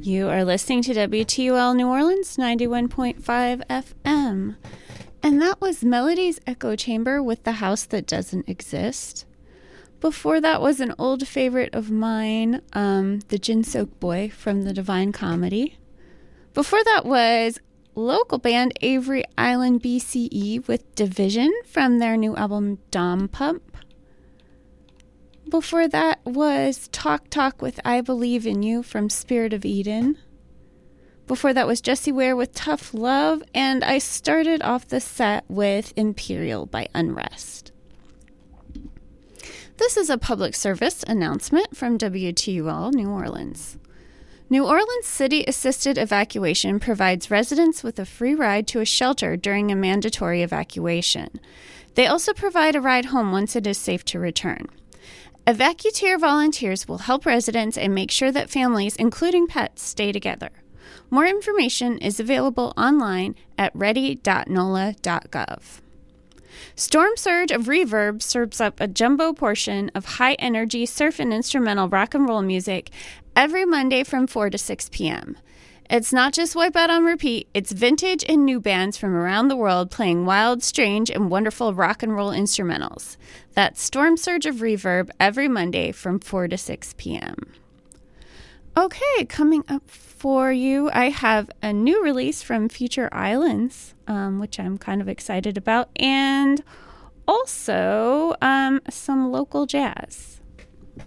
You are listening to WTUL New Orleans 91.5 FM. And that was Melody's Echo Chamber with The House That Doesn't Exist. Before that was an old favorite of mine, the Gin Soak Boy from the Divine Comedy. Before that was local band Avery Island BCE with Division from their new album Dom Pump. Before that was Talk Talk with I Believe in You from Spirit of Eden. Before that was Jessie Ware with Tough Love, and I started off the set with Imperial by Unrest. This is a public service announcement from WTUL New Orleans. New Orleans City Assisted Evacuation provides residents with a free ride to a shelter during a mandatory evacuation. They also provide a ride home once it is safe to return. Evacuteer volunteers will help residents and make sure that families, including pets, stay together. More information is available online at ready.nola.gov. Storm Surge of Reverb serves up a jumbo portion of high-energy surf and instrumental rock and roll music every Monday from 4 to 6 p.m. It's not just Wipeout on repeat, it's vintage and new bands from around the world playing wild, strange, and wonderful rock and roll instrumentals. That's Storm Surge of Reverb every Monday from 4 to 6 p.m. Okay, coming up for you, I have a new release from Future Islands, which I'm kind of excited about, and also some local jazz.